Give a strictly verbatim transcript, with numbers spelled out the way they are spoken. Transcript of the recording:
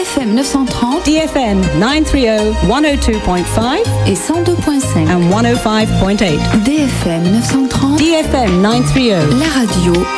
F M neuf cent trente, D F M nine thirty, one oh two point five et cent deux point cinq and one oh five point eight. D F M neuf cent trente, D F M nine thirty, la radio